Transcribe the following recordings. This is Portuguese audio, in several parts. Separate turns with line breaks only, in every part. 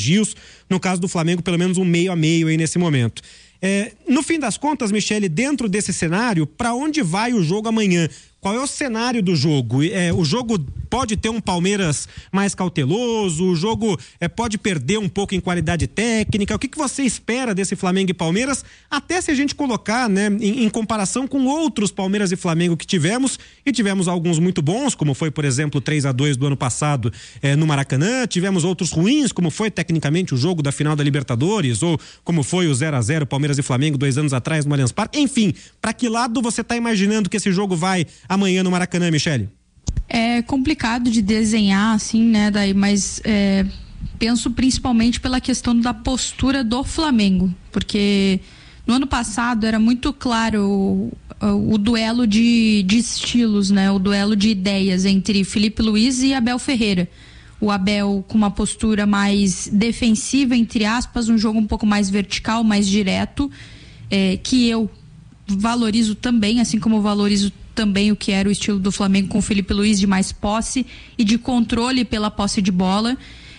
elogios. No caso do Flamengo, pelo menos um meio-a-meio aí nesse momento. No fim das contas, Michele, dentro desse cenário, para onde vai o jogo amanhã? Qual é o cenário do jogo? O jogo pode ter um Palmeiras mais cauteloso, o jogo pode perder um pouco em qualidade técnica. O que você espera desse Flamengo e Palmeiras? Até se a gente colocar, né, em comparação com outros Palmeiras e Flamengo que tivemos, e tivemos alguns muito bons, como foi, por exemplo, o 3-2 do ano passado no Maracanã, tivemos outros ruins, como foi tecnicamente o jogo da final da Libertadores, ou como foi o 0-0 Palmeiras e Flamengo 2 anos atrás no Allianz Parque. Enfim, para que lado você está imaginando que esse jogo vai amanhã no Maracanã, Michele?
É complicado de desenhar assim, né, daí, mas penso principalmente pela questão da postura do Flamengo, porque no ano passado era muito claro o duelo de estilos, né, o duelo de ideias entre Felipe Luiz e Abel Ferreira. O Abel com uma postura mais defensiva, entre aspas, um jogo um pouco mais vertical, mais direto, que eu valorizo também, assim como valorizo também o que era o estilo do Flamengo com o Felipe Luiz, de mais posse e de controle pela posse de bola.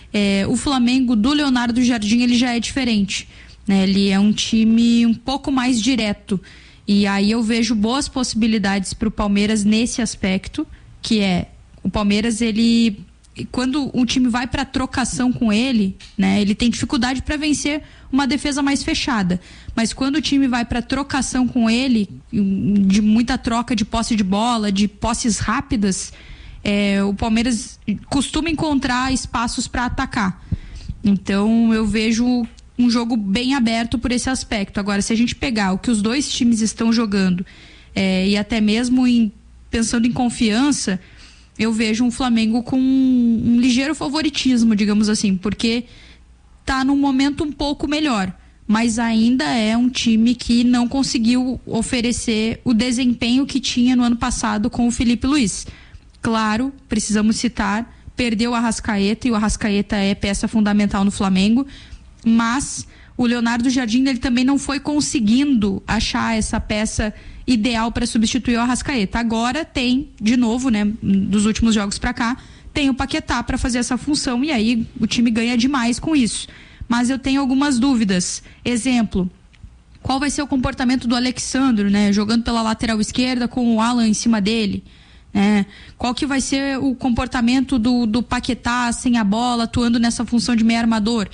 O Flamengo do Leonardo Jardim, ele já é diferente, né? Ele é um time um pouco mais direto, e aí eu vejo boas possibilidades para o Palmeiras nesse aspecto, que o Palmeiras, ele, quando o time vai para trocação com ele, né, ele tem dificuldade para vencer uma defesa mais fechada, mas quando o time vai para trocação com ele, de muita troca de posse de bola, de posses rápidas, o Palmeiras costuma encontrar espaços para atacar. Então eu vejo um jogo bem aberto por esse aspecto. Agora, se a gente pegar o que os dois times estão jogando, e até mesmo pensando em confiança, eu vejo um Flamengo com um ligeiro favoritismo, digamos assim, porque tá num momento um pouco melhor, mas ainda é um time que não conseguiu oferecer o desempenho que tinha no ano passado com o Felipe Luiz. Claro, precisamos citar, perdeu o Arrascaeta, e o Arrascaeta é peça fundamental no Flamengo, mas o Leonardo Jardim, ele também não foi conseguindo achar essa peça ideal para substituir o Arrascaeta. Agora tem, de novo, né, dos últimos jogos para cá, tem o Paquetá para fazer essa função, e aí o time ganha demais com isso. Mas eu tenho algumas dúvidas. Exemplo, qual vai ser o comportamento do Alexandro, né, jogando pela lateral esquerda com o Alan em cima dele? Qual que vai ser o comportamento do Paquetá sem a bola, atuando nessa função de meio armador?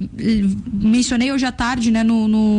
Mencionei hoje à tarde, né,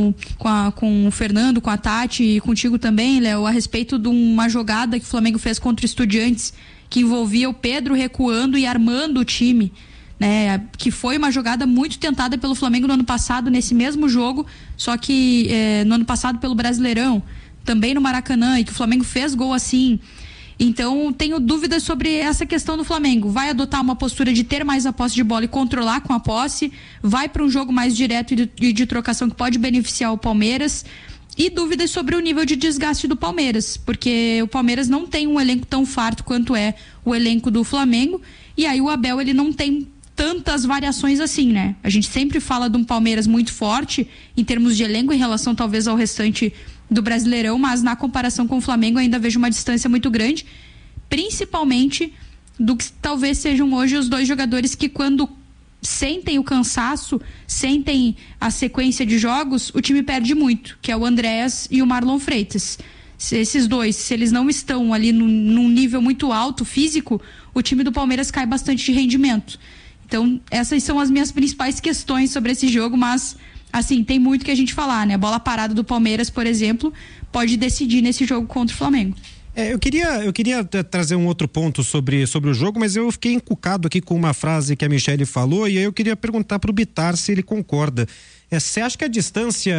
com o Fernando, com a Tati e contigo também, Léo, a respeito de uma jogada que o Flamengo fez contra o Estudiantes, que envolvia o Pedro recuando e armando o time, né, que foi uma jogada muito tentada pelo Flamengo no ano passado, nesse mesmo jogo, só que no ano passado pelo Brasileirão, também no Maracanã, e que o Flamengo fez gol assim. Então, tenho dúvidas sobre essa questão do Flamengo. Vai adotar uma postura de ter mais a posse de bola e controlar com a posse? Vai para um jogo mais direto e de trocação que pode beneficiar o Palmeiras? E dúvidas sobre o nível de desgaste do Palmeiras, porque o Palmeiras não tem um elenco tão farto quanto é o elenco do Flamengo, e aí o Abel, ele não tem tantas variações assim, né? A gente sempre fala de um Palmeiras muito forte em termos de elenco em relação talvez ao restante do Brasileirão, mas na comparação com o Flamengo ainda vejo uma distância muito grande, principalmente do que talvez sejam hoje os dois jogadores que, quando sentem o cansaço, sentem a sequência de jogos, o time perde muito, que é o Andréas e o Marlon Freitas. Esses dois, se eles não estão ali num nível muito alto físico, o time do Palmeiras cai bastante de rendimento. Então, essas são as minhas principais questões sobre esse jogo, mas assim, tem muito que a gente falar, né? A bola parada do Palmeiras, por exemplo, pode decidir nesse jogo contra o Flamengo.
Eu queria trazer um outro ponto sobre o jogo, mas eu fiquei encucado aqui com uma frase que a Michele falou, e aí eu queria perguntar para o Bittar se ele concorda. Você acha que a distância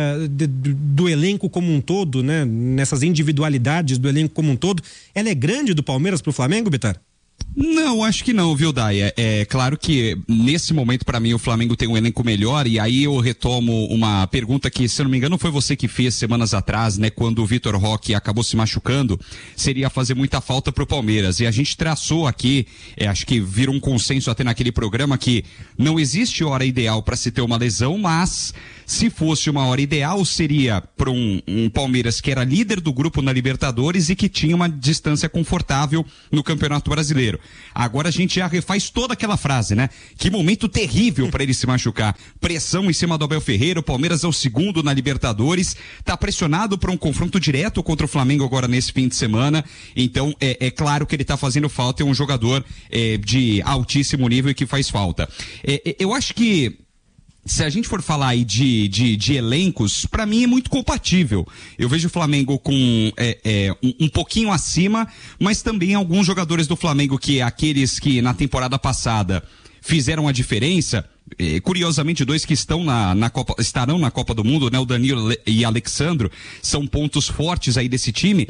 do elenco como um todo, né, nessas individualidades do elenco como um todo, ela é grande do Palmeiras para o Flamengo, Bittar?
Não, acho que não, viu, Dai? É claro que nesse momento, para mim, o Flamengo tem um elenco melhor, e aí eu retomo uma pergunta que, se eu não me engano, foi você que fez semanas atrás, né, quando o Vitor Roque acabou se machucando, seria fazer muita falta pro Palmeiras, e a gente traçou aqui, acho que virou um consenso até naquele programa, que não existe hora ideal para se ter uma lesão, mas Se fosse uma hora ideal, seria para um Palmeiras que era líder do grupo na Libertadores e que tinha uma distância confortável no Campeonato Brasileiro. Agora a gente já refaz toda aquela frase, né? Que momento terrível para ele se machucar. Pressão em cima do Abel Ferreira, o Palmeiras é o segundo na Libertadores, tá pressionado para um confronto direto contra o Flamengo agora nesse fim de semana, então é claro que ele tá fazendo falta, é um jogador de altíssimo nível e que faz falta. Eu acho que se a gente for falar aí de elencos, para mim é muito compatível. Eu vejo o Flamengo com um pouquinho acima, mas também alguns jogadores do Flamengo que aqueles que na temporada passada fizeram a diferença, curiosamente dois que estarão na Copa do Mundo, né? O Danilo e Alexandro, são pontos fortes aí desse time,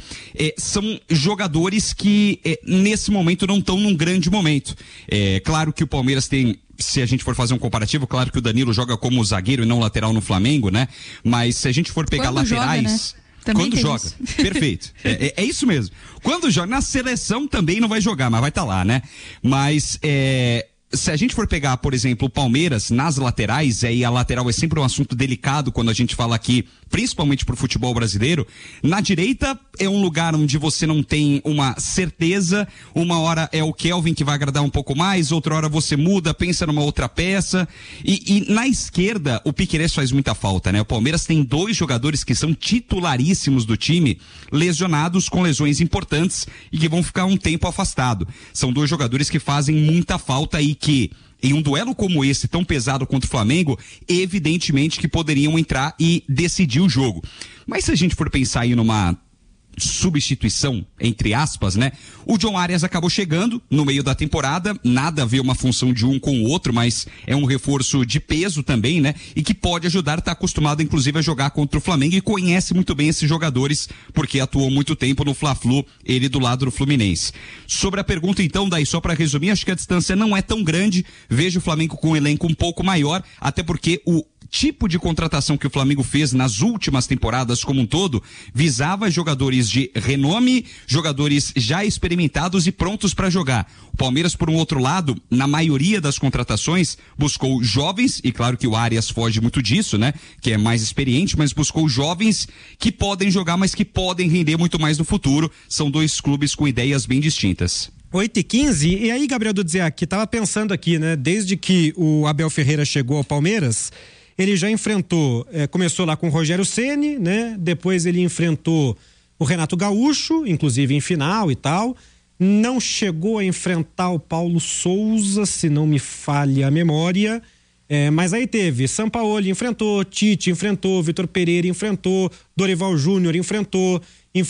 são jogadores que nesse momento não estão num grande momento. Claro que o Palmeiras tem, se a gente for fazer um comparativo, claro que o Danilo joga como zagueiro e não lateral no Flamengo, né? Mas se a gente for pegar
quando
laterais...
Joga, né?
Quando joga, isso. Perfeito, é isso mesmo. Quando joga, na seleção também não vai jogar, mas vai estar lá, né? Mas se a gente for pegar, por exemplo, o Palmeiras nas laterais, e a lateral é sempre um assunto delicado quando a gente fala aqui, principalmente pro futebol brasileiro, na direita é um lugar onde você não tem uma certeza, uma hora é o Kelvin que vai agradar um pouco mais, outra hora você muda, pensa numa outra peça, e na esquerda o Piquerez faz muita falta, né? O Palmeiras tem dois jogadores que são titularíssimos do time, lesionados com lesões importantes e que vão ficar um tempo afastado. São dois jogadores que fazem muita falta e que em um duelo como esse, tão pesado contra o Flamengo, evidentemente que poderiam entrar e decidir o jogo. Mas se a gente for pensar aí numa substituição, entre aspas, né? O John Arias acabou chegando no meio da temporada, nada a ver uma função de um com o outro, mas é um reforço de peso também, né? E que pode ajudar, tá acostumado inclusive a jogar contra o Flamengo e conhece muito bem esses jogadores, porque atuou muito tempo no Fla-Flu, ele do lado do Fluminense. Sobre a pergunta então, daí só para resumir, acho que a distância não é tão grande, vejo o Flamengo com um elenco um pouco maior, até porque o tipo de contratação que o Flamengo fez nas últimas temporadas como um todo, visava jogadores de renome, jogadores já experimentados e prontos para jogar. O Palmeiras, por um outro lado, na maioria das contratações, buscou jovens, e claro que o Arias foge muito disso, né? Que é mais experiente, mas buscou jovens que podem jogar, mas que podem render muito mais no futuro. São dois clubes com ideias bem distintas.
8h15, e aí, Gabriel Dudziak, que tava pensando aqui, né? Desde que o Abel Ferreira chegou ao Palmeiras, ele já enfrentou, começou lá com o Rogério Ceni, né? Depois ele enfrentou o Renato Gaúcho, inclusive em final e tal. Não chegou a enfrentar o Paulo Souza, se não me falha a memória. Mas aí teve Sampaoli enfrentou, Tite enfrentou, Vitor Pereira enfrentou, Dorival Júnior enfrentou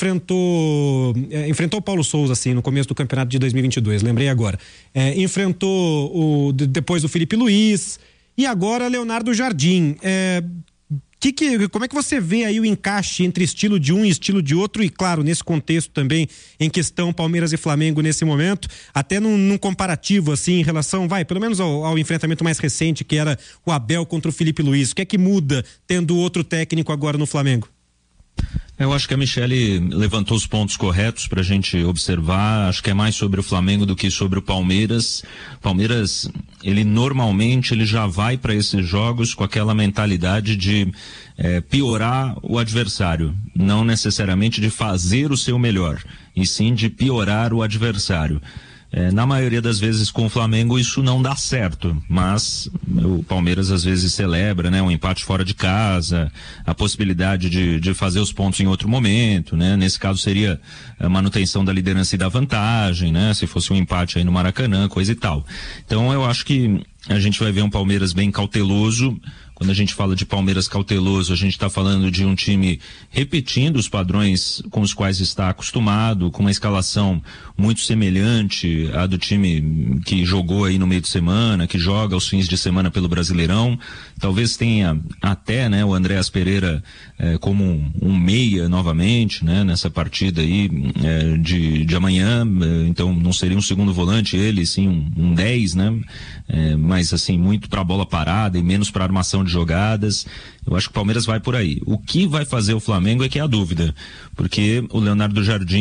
o Paulo Souza, assim, no começo do campeonato de 2022, lembrei agora. Enfrentou depois o Felipe Luiz. E agora Leonardo Jardim. Como é que você vê aí o encaixe entre estilo de um e estilo de outro? E claro, nesse contexto também em que estão Palmeiras e Flamengo nesse momento, até num comparativo assim em relação, pelo menos ao enfrentamento mais recente, que era o Abel contra o Felipe Luiz. O que é que muda tendo outro técnico agora no Flamengo?
Eu acho que a Michele levantou os pontos corretos para a gente observar. Acho que é mais sobre o Flamengo do que sobre o Palmeiras. Palmeiras, ele normalmente já vai para esses jogos com aquela mentalidade de piorar o adversário, não necessariamente de fazer o seu melhor, e sim de piorar o adversário. Na maioria das vezes com o Flamengo isso não dá certo, mas o Palmeiras às vezes celebra, né, um empate fora de casa, a possibilidade de fazer os pontos em outro momento, né? Nesse caso seria a manutenção da liderança e da vantagem, né? Se fosse um empate aí no Maracanã, coisa e tal. Então eu acho que a gente vai ver um Palmeiras bem cauteloso. Quando a gente fala de Palmeiras cauteloso, a gente está falando de um time repetindo os padrões com os quais está acostumado, com uma escalação muito semelhante à do time que jogou aí no meio de semana, que joga aos fins de semana pelo Brasileirão. Talvez tenha até, né, o Andréas Pereira como um meia novamente, né, nessa partida aí de amanhã. Então não seria um segundo volante ele, sim um 10, né? Mas assim, muito para a bola parada e menos para armação de jogadas. Eu acho que o Palmeiras vai por aí. O que vai fazer o Flamengo é que é a dúvida, porque o Leonardo Jardim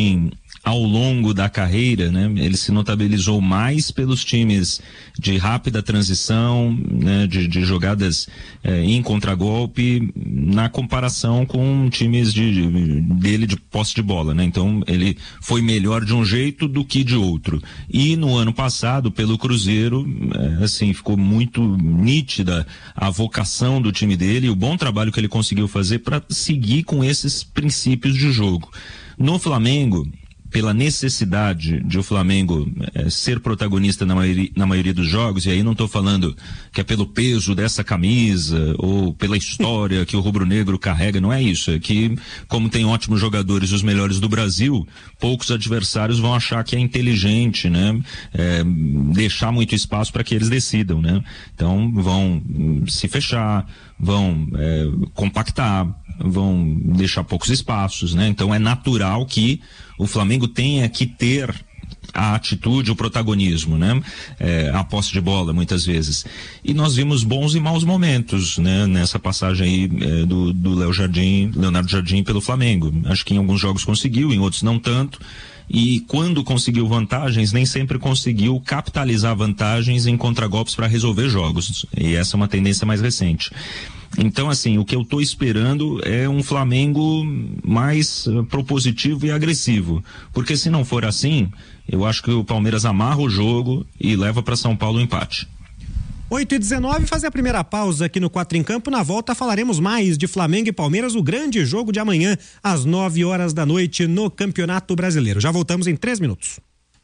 ao longo da carreira, né, ele se notabilizou mais pelos times de rápida transição, né, de jogadas em contragolpe, na comparação com times dele de posse de bola, né? Então ele foi melhor de um jeito do que de outro. E no ano passado, pelo Cruzeiro, assim, ficou muito nítida a vocação do time dele e o bom trabalho que ele conseguiu fazer para seguir com esses princípios de jogo. No Flamengo, pela necessidade de o Flamengo ser protagonista na maioria dos jogos, e aí não estou falando que é pelo peso dessa camisa ou pela história que o rubro-negro carrega, não é isso, é que como tem ótimos jogadores, os melhores do Brasil, poucos adversários vão achar que é inteligente, né, deixar muito espaço para que eles decidam, né, então vão se fechar, vão compactar, vão deixar poucos espaços, né, então é natural que o Flamengo tenha que ter a atitude, o protagonismo, né? A posse de bola, muitas vezes. E nós vimos bons e maus momentos, né? Nessa passagem aí do Leonardo Jardim pelo Flamengo. Acho que em alguns jogos conseguiu, em outros não tanto. E quando conseguiu vantagens, nem sempre conseguiu capitalizar vantagens em contragolpes para resolver jogos. E essa é uma tendência mais recente. Então, assim, o que eu estou esperando é um Flamengo mais propositivo e agressivo. Porque se não for assim, eu acho que o Palmeiras amarra o jogo e leva para São Paulo o empate.
8h19, fazer a primeira pausa aqui no 4 em Campo. Na volta falaremos mais de Flamengo e Palmeiras, o grande jogo de amanhã, às 9h da noite, no Campeonato Brasileiro. Já voltamos em 3 minutos.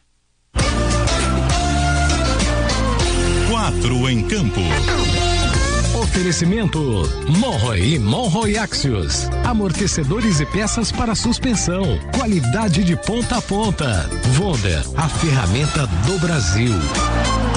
4 em Campo.
Oferecimento Monroe e Monroe Axios. Amortecedores e peças para suspensão. Qualidade de ponta a ponta. Wonder, a ferramenta do Brasil.